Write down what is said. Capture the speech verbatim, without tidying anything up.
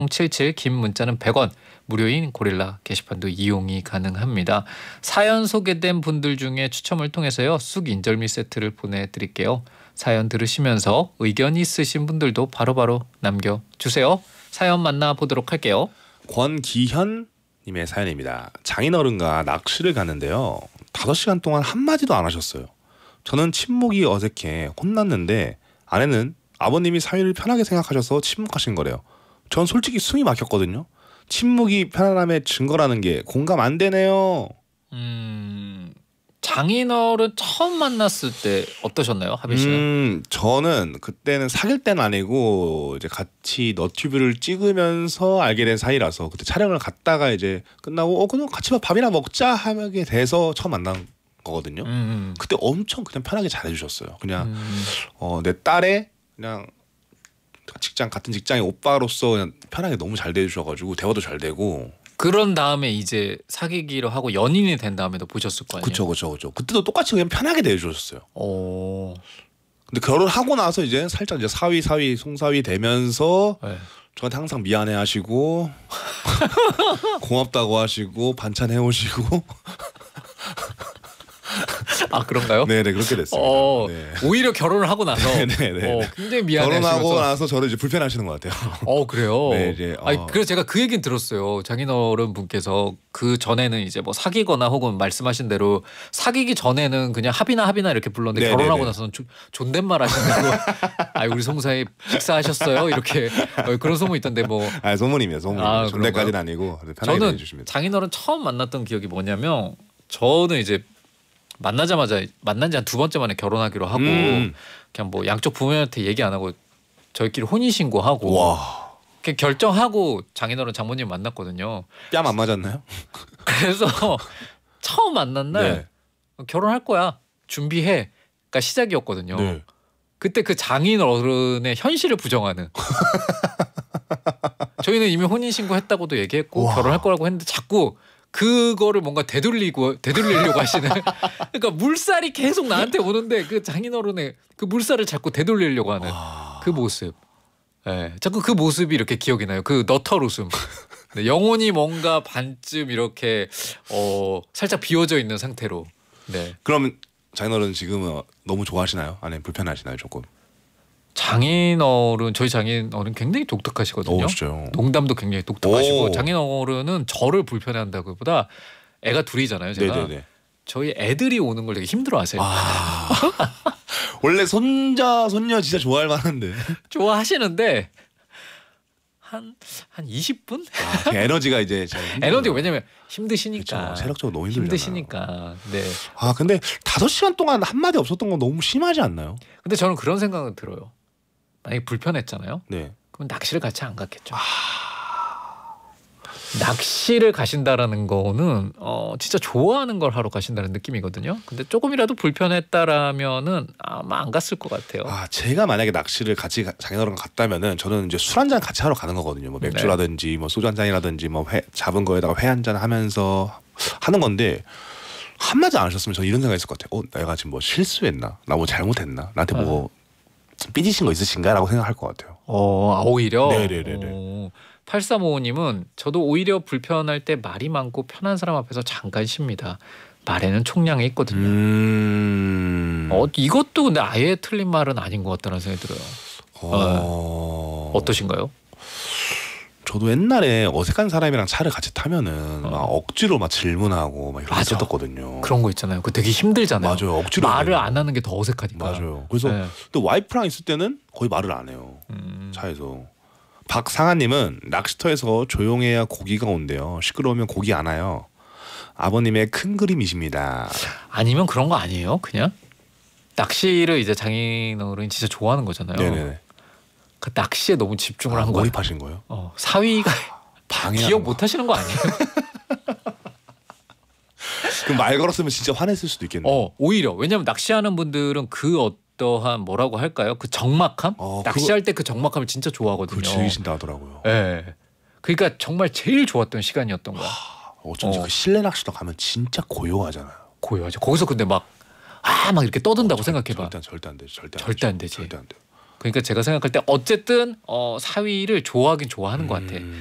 공칠칠 긴 문자는 백 원 무료인 고릴라 게시판도 이용이 가능합니다. 사연 소개된 분들 중에 추첨을 통해서요 쑥 인절미 세트를 보내드릴게요. 사연 들으시면서 의견 있으신 분들도 바로바로 남겨주세요. 사연 만나보도록 할게요. 권기현 님의 사연입니다. 장인어른과 낚시를 갔는데요. 다섯 시간 동안 한마디도 안 하셨어요. 저는 침묵이 어색해 혼났는데 아내는 아버님이 사위를 편하게 생각하셔서 침묵하신 거래요. 전 솔직히 숨이 막혔거든요. 침묵이 편안함의 증거라는 게 공감 안 되네요. 음... 장인어른 처음 만났을 때 어떠셨나요, 하빈 씨는? 음, 저는 그때는 사귈 때는 아니고 이제 같이 너튜브를 찍으면서 알게 된 사이라서 그때 촬영을 갔다가 이제 끝나고 어 그냥 같이 밥이나 먹자 하게 돼서 처음 만난 거거든요. 음. 그때 엄청 그냥 편하게 잘해주셨어요. 그냥 음. 어, 내 딸의 그냥 직장 같은 직장의 오빠로서 그냥 편하게 너무 잘 대해주셔가지고 대화도 잘 되고. 그런 다음에 이제 사귀기로 하고 연인이 된 다음에도 보셨을 거 아니에요? 그렇죠, 그렇죠, 그렇죠. 그때도 똑같이 그냥 편하게 대해주셨어요. 오. 근데 결혼하고 나서 이제 살짝 이제 사위, 사위, 송사위 되면서 네. 저한테 항상 미안해하시고 고맙다고 하시고 반찬 해오시고. 아 그런가요? 네네 그렇게 됐습니다. 어, 네. 오히려 결혼을 하고 나서 네네네. 어, 굉장히 미안해하시면서 결혼하고 나서 저를 이제 불편하시는 것 같아요. 어 그래요. 네 이제. 어. 아니 그래서 제가 그 얘기는 들었어요. 장인어른 분께서 그 전에는 이제 뭐 사귀거나 혹은 말씀하신 대로 사귀기 전에는 그냥 합이나 합이나 이렇게 불렀는데 네네네. 결혼하고 나서는 조, 존댓말 하신다고. 아 우리 송사이 식사하셨어요? 이렇게 어, 그런 소문 있던데 뭐. 아 소문이면 소문. 아, 존댓까지는 아니고 편하게 저는 해주십니다. 장인어른 처음 만났던 기억이 뭐냐면 저는 이제 만나자마자 만난 지 한 두 번째 만에 결혼하기로 하고 음. 그냥 뭐 양쪽 부모님한테 얘기 안 하고 저희끼리 혼인신고하고 와. 그냥 결정하고 장인어른 장모님 만났거든요. 뺨 안 맞았나요? 그래서 처음 만난 날 네. 결혼할 거야 준비해가 시작이었거든요. 네. 그때 그 장인어른의 현실을 부정하는 저희는 이미 혼인신고 했다고도 얘기했고 와. 결혼할 거라고 했는데 자꾸 그거를 뭔가 되돌리고 되돌리려고 하시는. 그러니까 물살이 계속 나한테 오는데 그 장인어른의 그 물살을 자꾸 되돌리려고 하는 와. 그 모습. 예, 자꾸 그 모습이 이렇게 기억이 나요. 그 너털 웃음. 네, 영혼이 뭔가 반쯤 이렇게 어 살짝 비워져 있는 상태로. 네. 그럼 장인어른 지금은 너무 좋아하시나요? 아니면 불편하시나요 조금? 장인어른 저희 장인어른 굉장히 독특하시거든요. 오, 진짜요? 농담도 굉장히 독특하시고 오. 장인어른은 저를 불편해한다기보다 애가 둘이잖아요. 제가 네네네. 저희 애들이 오는 걸 되게 힘들어하세요. 아. 원래 손자 손녀 진짜 좋아할 만한데. 좋아하시는데 한 한 이십 분? 아, 그 에너지가 이제 에너지가 왜냐면 힘드시니까. 그쵸, 체력적으로 너무 힘들잖아요. 힘드시니까. 네. 아 근데 다섯 시간 동안 한 마디 없었던 건 너무 심하지 않나요? 근데 저는 그런 생각은 들어요. 만약에 불편했잖아요. 네. 그럼 낚시를 같이 안 갔겠죠. 아... 낚시를 가신다라는 거는 어 진짜 좋아하는 걸 하러 가신다는 느낌이거든요. 근데 조금이라도 불편했다라면은 아마 안 갔을 것 같아요. 아 제가 만약에 낚시를 같이 장인어른 갔다면은 저는 이제 술 한 잔 같이 하러 가는 거거든요. 뭐 맥주라든지 네. 뭐 소주 한 잔이라든지 뭐 회, 잡은 거에다가 회 한 잔 하면서 하는 건데 한마디 안 하셨으면 저는 이런 생각했을 것 같아요. 어 내가 지금 뭐 실수했나? 나 뭐 잘못했나? 나한테 뭐 네. 삐지신 거 있으신가?라고 생각할 것 같아요. 어 오히려. 네네네네. 오. 팔삼오오님은 저도 오히려 불편할 때 말이 많고 편한 사람 앞에서 잠깐 쉽니다. 말에는 총량이 있거든요. 음... 어, 이것도 근데 아예 틀린 말은 아닌 것 같다는 생각이 들어요. 어... 어... 어떠신가요? 저도 옛날에 어색한 사람이랑 차를 같이 타면은 어. 막 억지로 막 질문하고 막 이런 거 했었거든요. 그런 거 있잖아요. 그 되게 힘들잖아요. 맞아요. 억지로 말을 안 하는 게 더 어색하니까. 맞아요. 그래서 네. 또 와이프랑 있을 때는 거의 말을 안 해요. 음... 차에서. 박상아님은 낚시터에서 조용해야 고기가 온대요. 시끄러우면 고기 안 와요. 아버님의 큰 그림이십니다. 아니면 그런 거 아니에요? 그냥 낚시를 이제 장인어른이 진짜 좋아하는 거잖아요. 네네. 그 낚시에 너무 집중을 아, 한 거예요. 몰입하신 거예요? 어, 사위가 기억 못 하시는 거 아니에요? 그럼 말 걸었으면 진짜 화냈을 수도 있겠네요. 어, 오히려 왜냐면 낚시하는 분들은 그 어떠한 뭐라고 할까요? 그 적막함? 어, 낚시할 때 그 적막함을 진짜 좋아하거든요. 그걸 즐기신다 하더라고요. 네. 그러니까 정말 제일 좋았던 시간이었던 거야. 어쩐지 어. 그 실내 낚시터 가면 진짜 고요하잖아요. 고요하죠. 거기서 근데 막 아 막 이렇게 떠든다고 어, 생각해봐. 절대 절대 안 되지. 절대, 절대 안 되지. 절대 안 돼. 그러니까 제가 생각할 때 어쨌든 어, 사위를 좋아하긴 좋아하는 것 같아. 음.